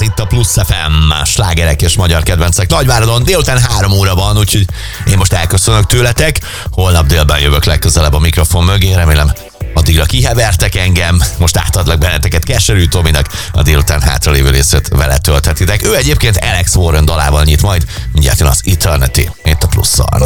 Ez itt a Plusz FM, slágerek és magyar kedvencek Nagyváradon. Délután 3 óra van, úgyhogy én most elköszönök tőletek. Holnap délben jövök legközelebb a mikrofon mögé, remélem addigra kihevertek engem. Most átadlak benneteket Keserű Tominak, a délután hátralévő részét vele tölthetitek. Ő egyébként Alex Warren dalával nyit majd, mindjárt jön az Eternity, itt a Plusszal.